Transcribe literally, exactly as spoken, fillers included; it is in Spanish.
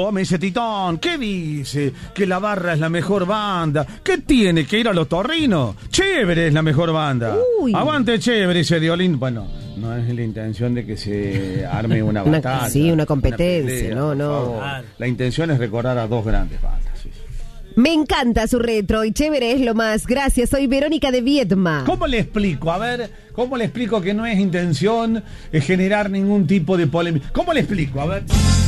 Vos me dice, Titón, ¿qué dice? Que la Barra es la mejor banda. ¿Qué tiene que ir a los Torrinos? Chévere es la mejor banda. Uy. Aguante Chévere, ese violín. Bueno, no es la intención de que se arme una Una- batalla. sí, una competencia, una pelea, no, por no. favor. Claro. La intención es recordar a dos grandes bandas. Sí. Me encanta su retro y chévere es lo más. Gracias, soy Verónica de Viedma. ¿Cómo le explico? A ver, ¿cómo le explico que no es intención eh, generar ningún tipo de polémica? ¿Cómo le explico? A ver.